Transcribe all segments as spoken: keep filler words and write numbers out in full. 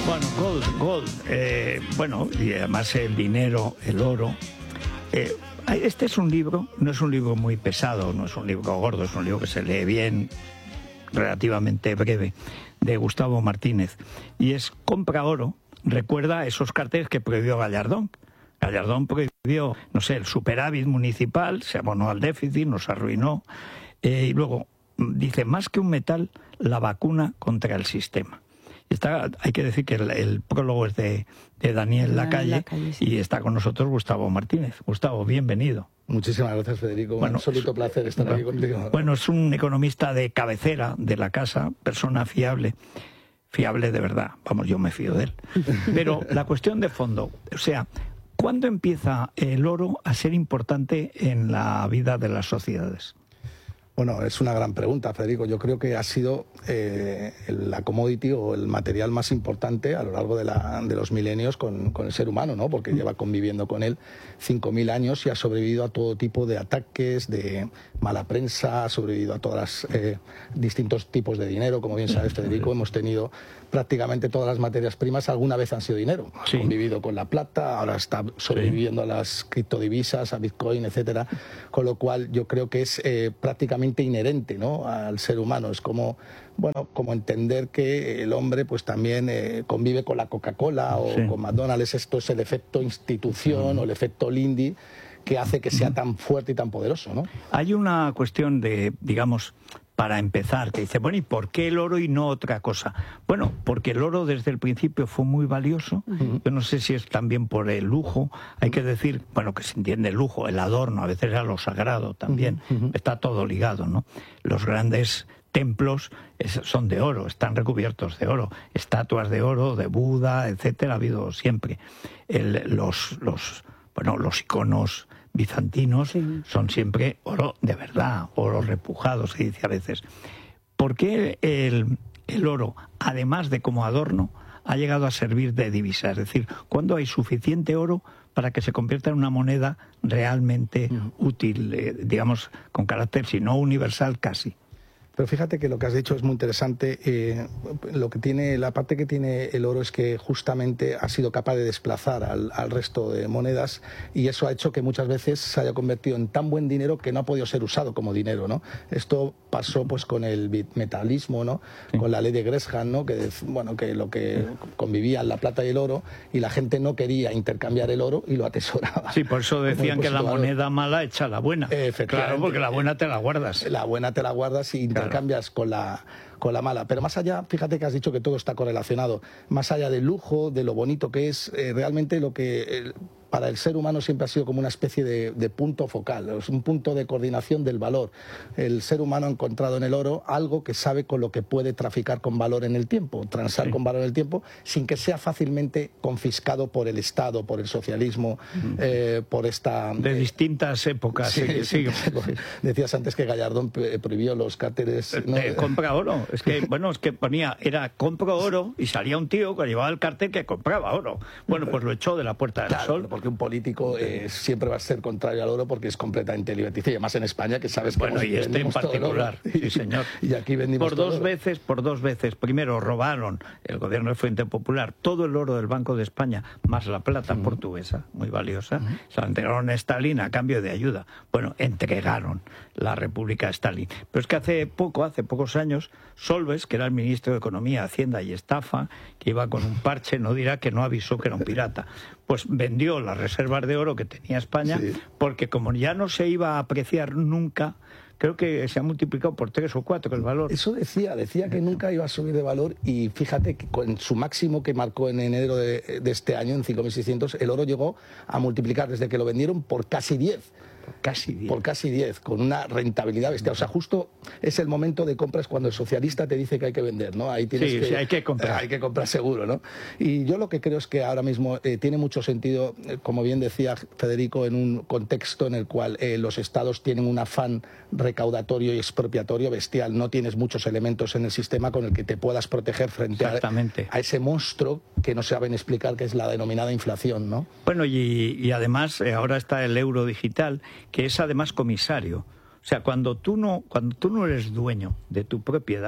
Bueno, gold, gold. Eh, bueno, y además el dinero, el oro. Eh, este es un libro, no es un libro muy pesado, no es un libro gordo, es un libro que se lee bien, relativamente breve, de Gustavo Martínez. Y es Compra Oro. Recuerda esos carteles que prohibió Gallardón. Gallardón prohibió, no sé, el superávit municipal, se abonó al déficit, nos arruinó. Eh, y luego dice, más que un metal, la vacuna contra el sistema. Está, hay que decir que el, el prólogo es de, de Daniel Lacalle, Lacalle sí. Y está con nosotros Gustavo Martínez. Gustavo, bienvenido. Muchísimas gracias, Federico. Bueno, un absoluto placer estar bueno, aquí contigo. Bueno, es un economista de cabecera de la casa, persona fiable. Fiable de verdad. Vamos, yo me fío de él. Pero la cuestión de fondo, o sea, ¿cuándo empieza el oro a ser importante en la vida de las sociedades? Bueno, es una gran pregunta, Federico. Yo creo que ha sido eh, la commodity o el material más importante a lo largo de, la, de los milenios con, con el ser humano, ¿no? Porque lleva conviviendo con él cinco mil años y ha sobrevivido a todo tipo de ataques, de mala prensa, ha sobrevivido a todos los eh, distintos tipos de dinero. Como bien sabes, Federico, hemos tenido prácticamente todas las materias primas alguna vez han sido dinero. Ha sí. convivido con la plata, ahora está sobreviviendo sí. a las criptodivisas, a Bitcoin, etcétera. Con lo cual yo creo que es eh, prácticamente inherente, ¿no?, al ser humano. Es como, bueno, como entender que el hombre pues también eh, convive con la Coca-Cola o sí. con McDonald's. Esto es el efecto institución mm. o el efecto Lindy que hace que sea tan fuerte y tan poderoso, ¿no? Hay una cuestión de, digamos, para empezar, que dice, bueno, ¿y por qué el oro y no otra cosa? Bueno, porque el oro desde el principio fue muy valioso. Uh-huh. Yo no sé si es también por el lujo. Hay que decir, bueno, que se entiende el lujo, el adorno, a veces era lo sagrado también. Uh-huh. Está todo ligado, ¿no? Los grandes templos es, son de oro, están recubiertos de oro. Estatuas de oro, de Buda, etcétera, ha habido siempre. El, los, los, bueno, los iconos bizantinos sí. son siempre oro de verdad, oro repujado, se dice a veces. ¿Por qué el, el oro, además de como adorno, ha llegado a servir de divisa? Es decir, ¿cuándo hay suficiente oro para que se convierta en una moneda realmente uh-huh. útil, eh, digamos, con carácter, si no universal, casi? Pero fíjate que lo que has dicho es muy interesante. Eh, lo que tiene, la parte que tiene el oro es que justamente ha sido capaz de desplazar al, al resto de monedas y eso ha hecho que muchas veces se haya convertido en tan buen dinero que no ha podido ser usado como dinero, ¿no? Esto pasó pues con el bimetalismo, ¿no? Sí. Con la ley de Gresham, ¿no? Que bueno, que lo que convivían la plata y el oro y la gente no quería intercambiar el oro y lo atesoraba. Sí, por eso decían que la moneda mala echa la buena. Claro, porque la buena te la guardas. La buena te la guardas y claro. cambias con la, con la mala. Pero más allá, fíjate que has dicho que todo está correlacionado. Más allá del lujo, de lo bonito que es, eh, realmente lo que eh, para el ser humano siempre ha sido como una especie de, de punto focal, es un punto de coordinación del valor. El ser humano ha encontrado en el oro algo que sabe con lo que puede traficar con valor en el tiempo, transar sí. con valor en el tiempo, sin que sea fácilmente confiscado por el Estado, por el socialismo, mm. eh, por esta... De eh, distintas épocas. Sí, sí, sí. Sí. Decías antes que Gallardón prohibió los cárteles... ¿no? Eh, compra oro. Es que, bueno, es que ponía, era compro oro y salía un tío que llevaba el cartel que compraba oro. Bueno, pues lo echó de la Puerta del claro, Sol. Porque un político eh, siempre va a ser contrario al oro porque es completamente liberticio. Y además en España, que sabes que bueno, y este en particular, sí, señor. Y aquí vendimos por dos todo veces, por dos veces. Primero robaron el gobierno de Frente Popular todo el oro del Banco de España, más la plata uh-huh. portuguesa, muy valiosa. Uh-huh. Se la entregaron a Stalin a cambio de ayuda. Bueno, entregaron la República a Stalin. Pero es que hace poco, hace pocos años, Solbes, que era el ministro de Economía, Hacienda y Estafa, que iba con un parche, no dirá que no avisó que era un pirata, pues vendió las reservas de oro que tenía España, sí. porque como ya no se iba a apreciar nunca, creo que se ha multiplicado por tres o cuatro el valor. Eso decía, decía que nunca iba a subir de valor y fíjate que con su máximo que marcó en enero de, de este año, en cinco mil seiscientos, el oro llegó a multiplicar desde que lo vendieron por casi diez. Casi diez. Por casi diez, con una rentabilidad bestial. O sea, justo es el momento de compras cuando el socialista te dice que hay que vender, ¿no? Ahí tienes sí, que, sí, hay que comprar. Eh, hay que comprar seguro, ¿no? Y yo lo que creo es que ahora mismo eh, tiene mucho sentido, eh, como bien decía Federico, en un contexto en el cual eh, los estados tienen un afán recaudatorio y expropiatorio bestial. No tienes muchos elementos en el sistema con el que te puedas proteger frente a, a ese monstruo que no saben explicar, que es la denominada inflación, ¿no? Bueno, y, y además eh, ahora está el euro digital, que es además comisario. O sea, cuando tú no, cuando tú no eres dueño de tu propiedad,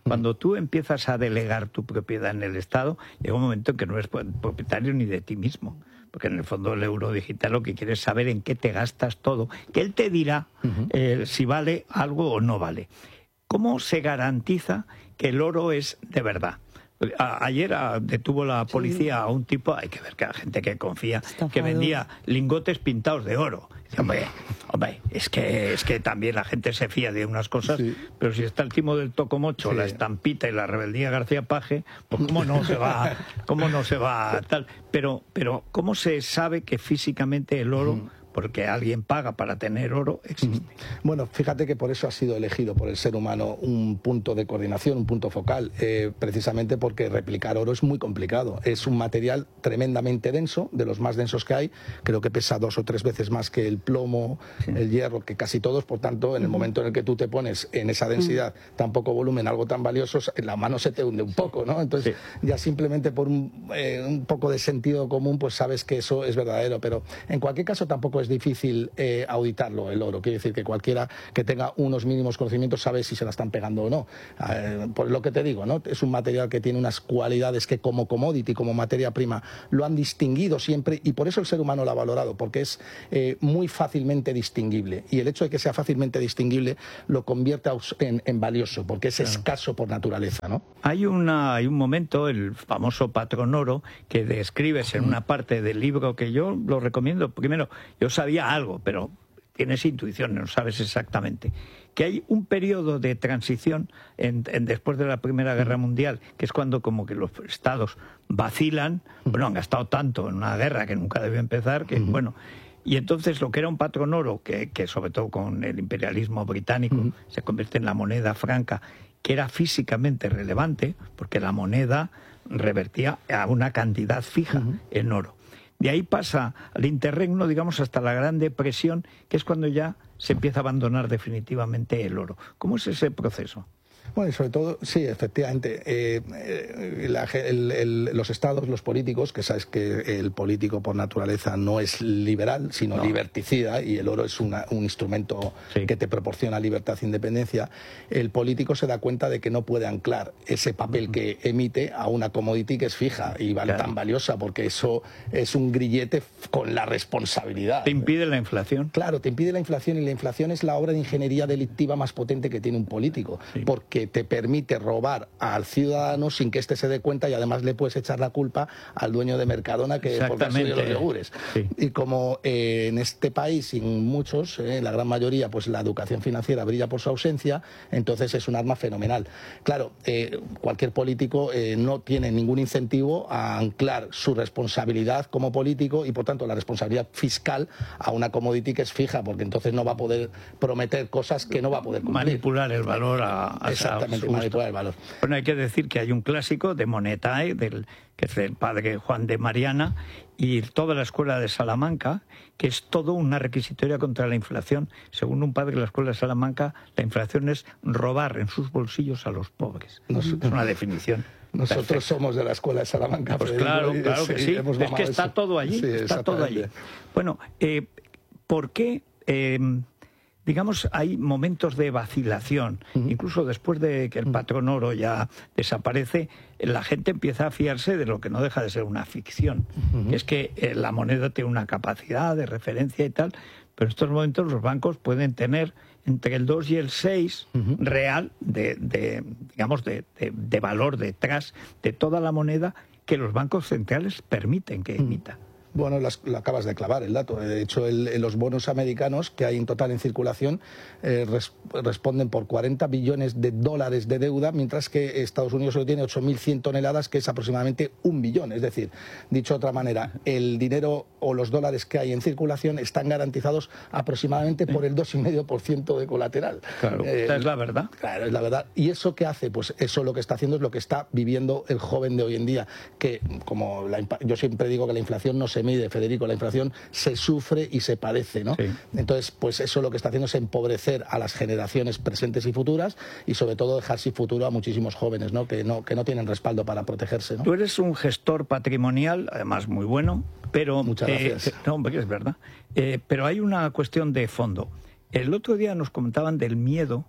Cuando tú empiezas a delegar tu propiedad en el Estado, llega un momento en que no eres propietario ni de ti mismo. Porque en el fondo el euro digital lo que quiere es saber en qué te gastas todo, que él te dirá uh-huh. eh, si vale algo o no vale. ¿Cómo se garantiza que el oro es de verdad? A, ayer a, detuvo la policía sí. a un tipo, hay que ver que hay gente que confía, Estafado. que vendía lingotes pintados de oro. Dice, hombre, hombre, es que es que también la gente se fía de unas cosas, sí. pero si está el timo del Tocomocho, sí. la estampita y la rebeldía García Paje, pues cómo no se va, cómo no se va tal. Pero, pero ¿cómo se sabe que físicamente el oro mm. porque alguien paga para tener oro, existe? Bueno, fíjate que por eso ha sido elegido por el ser humano un punto de coordinación, un punto focal, eh, precisamente porque replicar oro es muy complicado. Es un material tremendamente denso, de los más densos que hay, creo que pesa dos o tres veces más que el plomo, sí. el hierro, que casi todos, por tanto, en el momento en el que tú te pones en esa densidad, tan poco volumen, algo tan valioso, la mano se te hunde un poco, ¿no? Entonces, sí. ya simplemente por un, eh, un poco de sentido común, pues sabes que eso es verdadero, pero en cualquier caso tampoco es difícil eh, auditarlo, el oro. Quiere decir que cualquiera que tenga unos mínimos conocimientos sabe si se la están pegando o no. Eh, por lo que te digo, ¿no? Es un material que tiene unas cualidades que como commodity, como materia prima, lo han distinguido siempre y por eso el ser humano lo ha valorado, porque es eh, muy fácilmente distinguible. Y el hecho de que sea fácilmente distinguible lo convierte en, en valioso, porque es claro. escaso por naturaleza, ¿no? Hay, una, hay un momento, el famoso patrón oro, que describes en una parte del libro que yo lo recomiendo. Primero, yo sabía algo, pero tienes intuición, no sabes exactamente. Que hay un periodo de transición en, en, después de la Primera Guerra Mundial, que es cuando como que los estados vacilan, bueno, han gastado tanto en una guerra que nunca debió empezar, que bueno... Y entonces lo que era un patrón oro, que, que sobre todo con el imperialismo británico uh-huh. se convierte en la moneda franca, que era físicamente relevante, porque la moneda revertía a una cantidad fija uh-huh. en oro. De ahí pasa al interregno, digamos, hasta la Gran Depresión, que es cuando ya se empieza a abandonar definitivamente el oro. ¿Cómo es ese proceso? Bueno, y sobre todo, sí, efectivamente, eh, eh, la, el, el, los estados, los políticos, que sabes que el político por naturaleza no es liberal, sino no. liberticida, y el oro es una, un instrumento sí. que te proporciona libertad e independencia, el político se da cuenta de que no puede anclar ese papel que emite a una commodity que es fija y vale claro. tan valiosa, porque eso es un grillete con la responsabilidad. ¿Te impide la inflación? Claro, te impide la inflación, y la inflación es la obra de ingeniería delictiva más potente que tiene un político, sí. porque te permite robar al ciudadano sin que éste se dé cuenta, y además le puedes echar la culpa al dueño de Mercadona, que porque ha sido los yogures. Sí. Y como eh, en este país, y en muchos, eh, la gran mayoría, pues la educación financiera brilla por su ausencia, entonces es un arma fenomenal. Claro, eh, cualquier político eh, no tiene ningún incentivo a anclar su responsabilidad como político y, por tanto, la responsabilidad fiscal a una commodity que es fija, porque entonces no va a poder prometer cosas que no va a poder cumplir. Manipular el valor a, a Exactamente, manipular el valor. Bueno, hay que decir que hay un clásico de Monetae, del, que es del padre Juan de Mariana, y toda la escuela de Salamanca, que es todo una requisitoria contra la inflación. Según un padre de la escuela de Salamanca, la inflación es robar en sus bolsillos a los pobres. Nos, es una definición. Nosotros perfecta. Somos de la escuela de Salamanca. Pues claro, claro que sí. Es que está eso. todo allí, sí, está todo allí. Bueno, eh, ¿por qué... Eh, digamos, hay momentos de vacilación. Uh-huh. Incluso después de que el patrón oro ya desaparece, la gente empieza a fiarse de lo que no deja de ser una ficción. Uh-huh. Que es que eh, la moneda tiene una capacidad de referencia y tal, pero en estos momentos los bancos pueden tener entre el dos y el seis uh-huh. real de, de digamos, de, de, de valor detrás de toda la moneda que los bancos centrales permiten que emita. Uh-huh. Bueno, las, lo acabas de clavar el dato. De hecho, el, los bonos americanos que hay en total en circulación eh, res, responden por cuarenta billones de dólares de deuda, mientras que Estados Unidos solo tiene ocho mil cien toneladas, que es aproximadamente un billón. Es decir, dicho de otra manera, el dinero o los dólares que hay en circulación están garantizados aproximadamente por el dos coma cinco por ciento de colateral. Claro, eh, esta es la verdad. Claro, es la verdad. ¿Y eso qué hace? Pues eso lo que está haciendo es lo que está viviendo el joven de hoy en día, que como la, yo siempre digo que la inflación no se mide, Federico, la inflación se sufre y se padece, ¿no? Sí. Entonces, pues eso lo que está haciendo es empobrecer a las generaciones presentes y futuras, y sobre todo dejar sin futuro a muchísimos jóvenes, ¿no? Que no, que no tienen respaldo para protegerse, ¿no? Tú eres un gestor patrimonial, además muy bueno, pero... Muchas gracias. Eh, no, hombre, es verdad. Eh, pero hay una cuestión de fondo. El otro día nos comentaban del miedo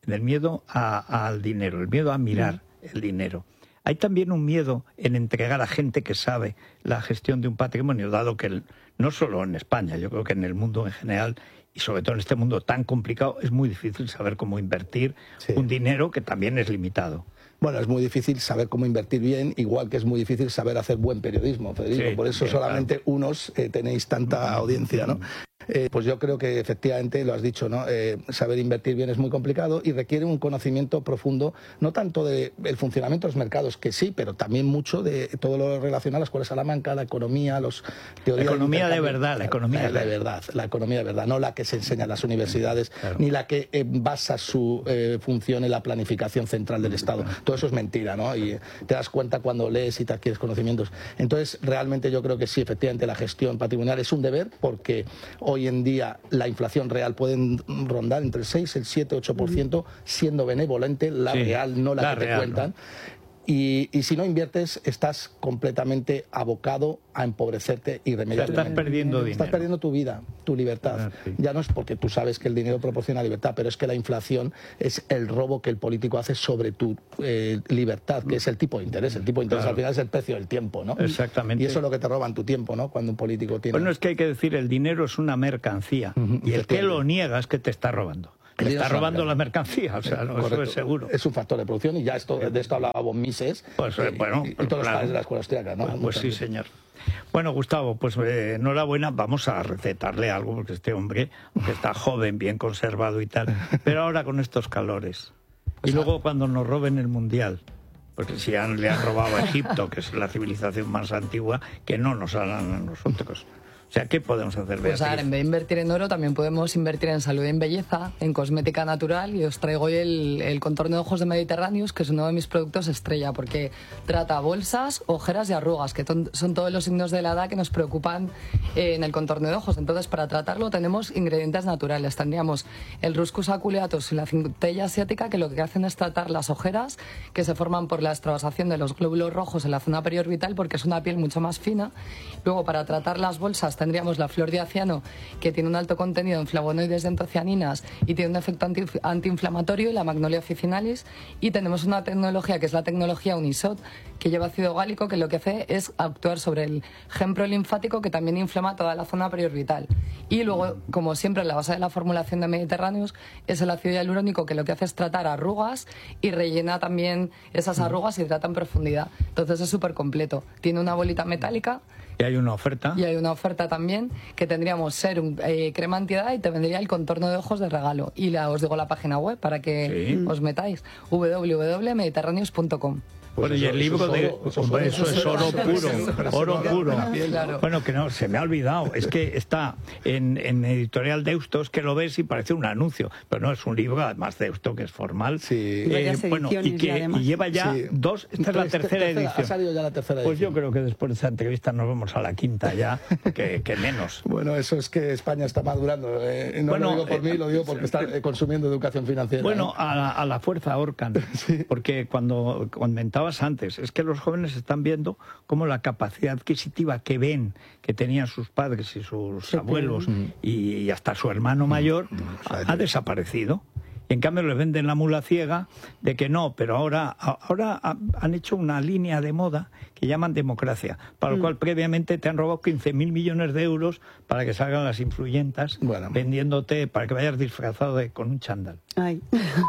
en el miedo a, al dinero, el miedo a mirar el dinero. Hay también un miedo en entregar a gente que sabe la gestión de un patrimonio, dado que el, no solo en España, yo creo que en el mundo en general, y sobre todo en este mundo tan complicado, es muy difícil saber cómo invertir sí. un dinero que también es limitado. Bueno, es muy difícil saber cómo invertir bien, igual que es muy difícil saber hacer buen periodismo, Federico. Sí, Por eso sí, solamente claro. unos eh, tenéis tanta audiencia, ¿no? Eh, pues yo creo que efectivamente, lo has dicho, ¿no? Eh, saber invertir bien es muy complicado y requiere un conocimiento profundo, no tanto del funcionamiento de los mercados, que sí, pero también mucho de todo lo relacionado a la Escuela de Salamanca, la economía, los teorías... La economía de verdad, la economía la, de verdad. La economía de verdad, no la que se enseña en las universidades, claro. ni la que eh, basa su eh, función en la planificación central del Estado. Claro. Todo eso es mentira, ¿no? Y te das cuenta cuando lees y te adquieres conocimientos. Entonces, realmente yo creo que sí, efectivamente, la gestión patrimonial es un deber, porque hoy en día la inflación real puede rondar entre el seis, el siete, ocho por ciento, siendo benevolente, la sí, real, no la, la que real, te cuentan. ¿No? Y, y si no inviertes, estás completamente abocado a empobrecerte irremediablemente. Estás perdiendo dinero. Estás perdiendo tu vida, tu libertad. Ah, sí. Ya no es porque tú sabes que el dinero proporciona libertad, pero es que la inflación es el robo que el político hace sobre tu eh, libertad, que es el tipo de interés. El tipo de interés claro. al final es el precio del tiempo, ¿no? Exactamente. Y eso es lo que te roban tu tiempo, ¿no? Cuando un político tiene... Bueno, es que hay que decir, el dinero es una mercancía. Uh-huh. Y el que lo niega es que te está robando. Le está robando la mercancía, o sea, no, eso es seguro. Es un factor de producción y ya esto, de esto hablaba von Mises pues, eh, bueno, y, y todos claro. los padres de la escuela austríaca, ¿no? Pues, pues sí, señor. Bueno, Gustavo, pues eh, enhorabuena, vamos a recetarle algo, porque este hombre, aunque está joven, bien conservado y tal, pero ahora con estos calores. Y luego cuando nos roben el Mundial, porque si han, le han robado a Egipto, que es la civilización más antigua, que no nos harán a nosotros. O sea, ¿qué podemos hacer, Beatriz? Pues a ver, en vez de invertir en oro, también podemos invertir en salud y en belleza, en cosmética natural, y os traigo hoy el, el contorno de ojos de Mediterráneos, que es uno de mis productos estrella, porque trata bolsas, ojeras y arrugas, que ton, son todos los signos de la edad que nos preocupan eh, en el contorno de ojos. Entonces, para tratarlo tenemos ingredientes naturales. Tendríamos el Ruscus aculeatus y la centella asiática, que lo que hacen es tratar las ojeras que se forman por la extravasación de los glóbulos rojos en la zona periorbital, porque es una piel mucho más fina. Luego, para tratar las bolsas, tendríamos la flor de aciano, que tiene un alto contenido en flavonoides y antocianinas y tiene un efecto anti, antiinflamatorio, y la magnolia officinalis. Y tenemos una tecnología que es la tecnología Unisot, que lleva ácido gálico, que lo que hace es actuar sobre el gen prolinfático, que también inflama toda la zona periorbital. Y luego, como siempre, la base de la formulación de Mediterráneos es el ácido hialurónico, que lo que hace es tratar arrugas y rellena también esas arrugas y trata en profundidad. Entonces es súper completo. Tiene una bolita metálica. Y hay una oferta. Y hay una oferta también, que tendríamos serum, eh, crema antiedad, y te vendría el contorno de ojos de regalo. Y la, os digo la página web para que sí. os metáis, w w w punto mediterráneos punto com. Pues bueno, y el libro de... Eso es oro, eso es oro puro, oro puro. Claro. Bueno, que no, se me ha olvidado. Es que está en, en Editorial Deusto, es que lo ves y parece un anuncio. Pero no, es un libro, además Deusto, que es formal. Sí. Eh, bueno, y que y lleva ya sí. dos... Esta es la tercera, tercera edición. Ha salido ya la tercera edición. Pues yo creo que después de esta entrevista nos vamos a la quinta ya, que, que menos. Bueno, eso es que España está madurando. Eh, no bueno, lo digo por eh, mí, lo digo porque está eh, consumiendo educación financiera. Bueno, ¿eh? a, la, a la fuerza ahorcan. Sí. Porque cuando comentabas antes, es que los jóvenes están viendo cómo la capacidad adquisitiva que ven que tenían sus padres y sus sí, abuelos mm. y hasta su hermano mayor mm. ha, ha desaparecido. Y en cambio les venden la mula ciega de que no, pero ahora, ahora han hecho una línea de moda que llaman democracia, para lo mm. cual previamente te han robado quince mil millones de euros para que salgan las influyentas bueno. vendiéndote, para que vayas disfrazado de, con un chándal. Ay.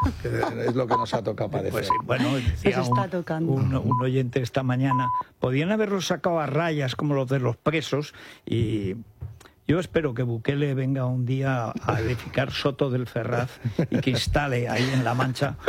Es lo que nos ha tocado padecer. Pues, bueno, decía Nos está un, tocando. Un, un oyente esta mañana, podían haberlos sacado a rayas como los de los presos y... Yo espero que Bukele venga un día a edificar Soto del Ferraz y que instale ahí en La Mancha.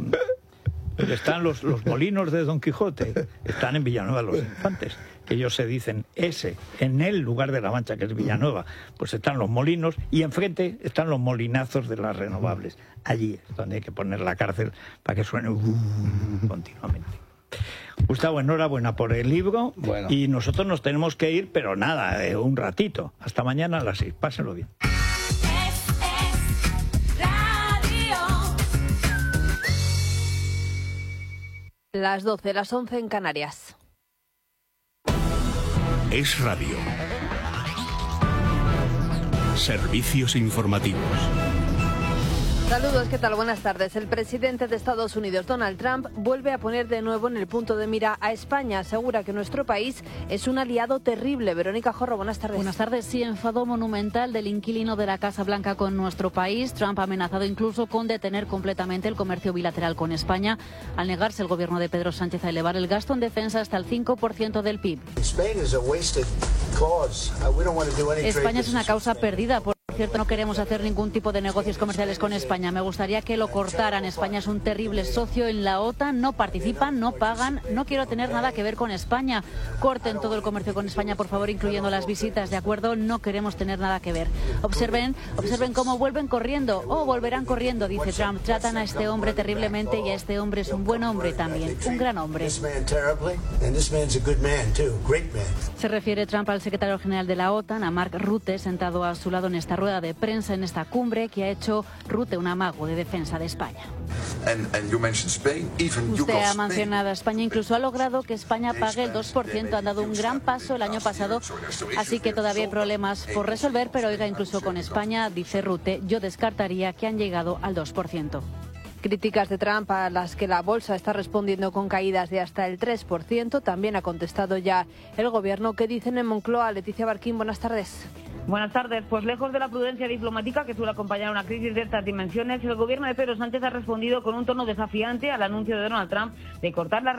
Porque están los, los molinos de Don Quijote, están en Villanueva de los Infantes, que ellos se dicen ese, en el lugar de La Mancha, que es Villanueva, pues están los molinos y enfrente están los molinazos de las renovables. Allí es donde hay que poner la cárcel para que suene uh, continuamente. Gustavo, enhorabuena por el libro. Bueno. Y nosotros nos tenemos que ir, pero nada, eh, un ratito. Hasta mañana a las seis. Pásenlo bien. Es, es radio. Las doce, las once en Canarias. Es radio. Servicios informativos. Saludos, ¿qué tal? Buenas tardes. El presidente de Estados Unidos, Donald Trump, vuelve a poner de nuevo en el punto de mira a España. Asegura que nuestro país es un aliado terrible. Verónica Jorro, buenas tardes. Buenas tardes. Sí, enfado monumental del inquilino de la Casa Blanca con nuestro país. Trump ha amenazado incluso con detener completamente el comercio bilateral con España, al negarse el gobierno de Pedro Sánchez a elevar el gasto en defensa hasta el cinco por ciento del P I B. España es una causa perdida. Por cierto, no queremos hacer ningún tipo de negocios comerciales con España. Me gustaría que lo cortaran. España es un terrible socio en la OTAN. No participan, no pagan. No quiero tener nada que ver con España. Corten todo el comercio con España, por favor, incluyendo las visitas, ¿de acuerdo? No queremos tener nada que ver. Observen, observen cómo vuelven corriendo. Oh, volverán corriendo, dice Trump. Tratan a este hombre terriblemente y a este hombre es un buen hombre también. Un gran hombre. Se refiere Trump al secretario general de la OTAN, a Mark Rutte, sentado a su lado en esta rueda de prensa, en esta cumbre que ha hecho Rutte un amago de defensa de España. Usted ha mencionado a España, incluso ha logrado que España pague el dos por ciento. Han dado un gran paso el año pasado, así que todavía hay problemas por resolver, pero oiga, incluso con España, dice Rutte, yo descartaría que han llegado al dos por ciento. Críticas de Trump a las que la bolsa está respondiendo con caídas de hasta el tres por ciento. También ha contestado ya el gobierno. ¿Qué dicen en Moncloa? Leticia Barquín, buenas tardes. Buenas tardes. Pues lejos de la prudencia diplomática que suele acompañar a una crisis de estas dimensiones, el gobierno de Pedro Sánchez ha respondido con un tono desafiante al anuncio de Donald Trump de cortar las